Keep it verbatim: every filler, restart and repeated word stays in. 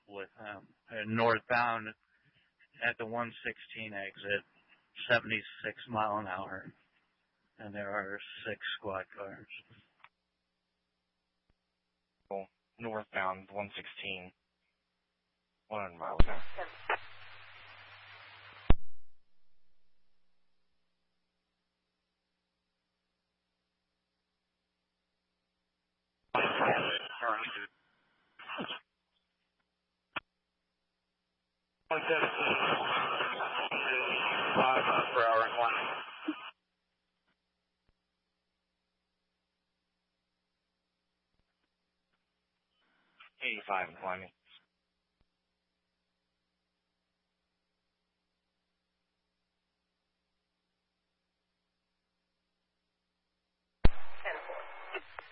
with them. And northbound at the one sixteen exit, seventy-six mile an hour, and there are six squad cars. Northbound one sixteen, one hundred miles an hour. one seventeen, five miles per hour and one. eighty-five and climbing.